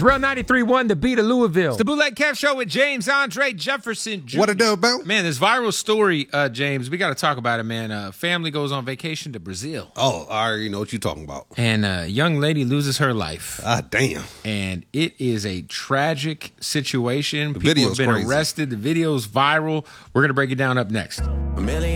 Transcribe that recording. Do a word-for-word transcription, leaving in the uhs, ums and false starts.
Real ninety-three point one, the beat of Louisville. It's the Bootleg Kev Show with James Andre Jefferson Junior What it do, Bill? Man, this viral story, uh, James, we got to talk about it, man. Uh, family goes on vacation to Brazil. Oh, I already know what you're talking about. And a young lady loses her life. Ah, damn. And it is a tragic situation. The People video's have been crazy. arrested. The video's viral. We're going to break it down up next.